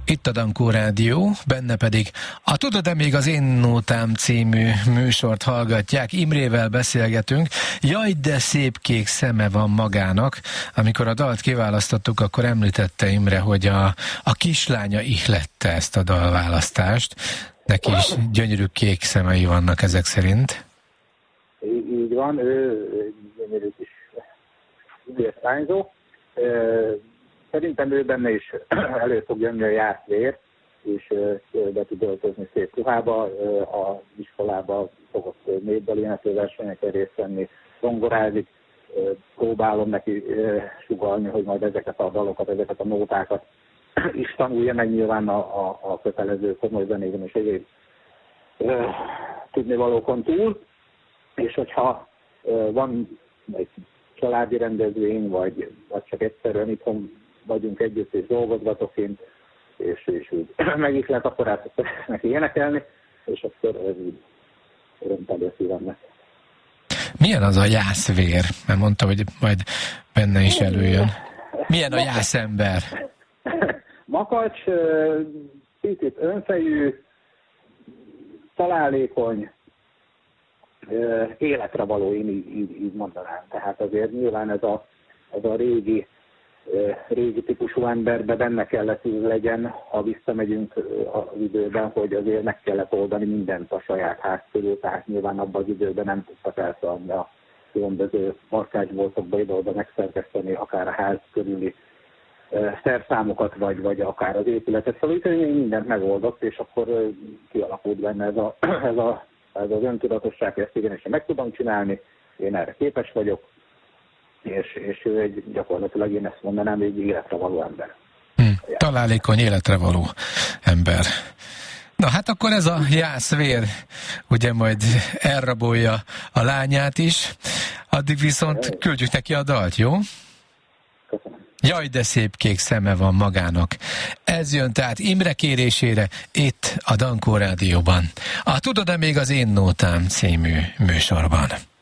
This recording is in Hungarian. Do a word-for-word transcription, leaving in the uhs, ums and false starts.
Itt a Dankó Rádió, benne pedig a Tudod-e még az én nótám című műsort hallgatják. Imrével beszélgetünk. Jaj, de szép kék szeme van magának. Amikor a dalt kiválasztottuk, akkor említette Imre, hogy a, a kislánya ihlette ezt a dalválasztást. Neki is gyönyörű kék szemei vannak ezek szerint. Így, így van, ő gyönyörű kis ügyesztányzó. Szerintem ő benne is elő fog jönni a jászvér, és be tud öltözni szép ruhába, a iskolába fogok népdali éneklőversenyeken részt venni, zongorázik, próbálom neki sugallni, hogy majd ezeket a dalokat, ezeket a nótákat is tanulja meg nyilván a, a, a kötelező komoly zenében és egyéb tudnivalókon túl, és hogyha van egy családi rendezvény, vagy, vagy csak egyszerűen itthon vagyunk együtt, és dolgozgatok én, és, és úgy megihlet, akkor át neki énekelni, és akkor ez így örömteli a szívemnek. Milyen az a jászvér? Mert mondta, hogy majd benne is előjön. Milyen a jászember? Makacs, picit önfejű, találékony, életre való, én így, így, így mondanám. Tehát azért nyilván ez a, ez a régi, régi típusú emberbe benne kellett legyen, ha visszamegyünk az időben, hogy azért meg kellett oldani mindent a saját ház körül, tehát nyilván abban az időben nem tudtak elszállni a különböző markácsboltokba ide-oda megszerkeszteni, akár a ház körüli szerszámokat, vagy, vagy akár az épületet. Szóval itt mindent megoldott, és akkor kialakult benne ez, a, ez, a, ez az öntudatosság, hogy ezt igenis meg tudom csinálni, én erre képes vagyok, és, és ő egy gyakorlatilag, én ezt mondanám, egy életre való ember. Hmm, találékony, életre való ember. Na hát akkor ez a jászvér ugye majd elrabolja a lányát is, addig viszont küldjük neki a dalt, jó? Köszönöm. Jaj, de szép kék szeme van magának. Ez jön tehát Imre kérésére itt a Dankó Rádióban. A Tudod-e még az én nótám című műsorban.